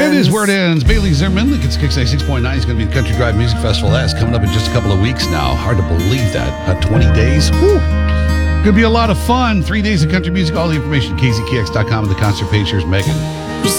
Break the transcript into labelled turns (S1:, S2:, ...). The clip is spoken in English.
S1: It is where it ends. Bailey Zimmerman, Lincoln's Kicks 96.9 is going to be the Country Drive Music Festival. That's coming up in just a couple of weeks now. Hard to believe that. 20 days. Woo. Going to be a lot of fun. 3 days of country music. All the information at kzkx.com and the concert page. Here's Megan.